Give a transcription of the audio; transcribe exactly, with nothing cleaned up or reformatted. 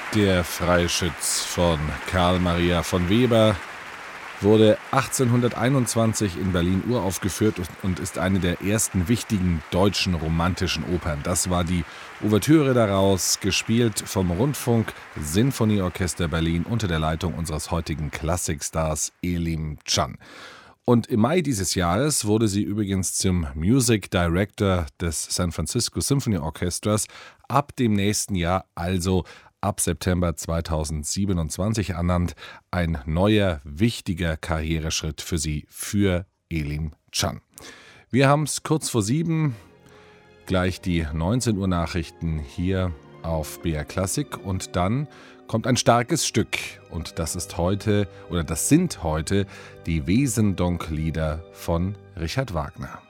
Der Freischütz von Karl Maria von Weber wurde achtzehnhunderteinundzwanzig in Berlin uraufgeführt und ist eine der ersten wichtigen deutschen romantischen Opern. Das war die Ouvertüre daraus, gespielt vom Rundfunk Sinfonieorchester Berlin unter der Leitung unseres heutigen Klassikstars Elim Can. Und im Mai dieses Jahres wurde sie übrigens zum Music Director des San Francisco Symphony Orchestras. Ab dem nächsten Jahr, also ab September zweitausendsiebenundzwanzig, ernannt. Ein neuer, wichtiger Karriereschritt für sie, für Elim Can. Wir haben es kurz vor sieben, gleich die neunzehn Uhr Nachrichten hier auf B R Klassik und dann kommt ein starkes Stück und das ist heute, oder das sind heute die Wesendonck-Lieder von Richard Wagner.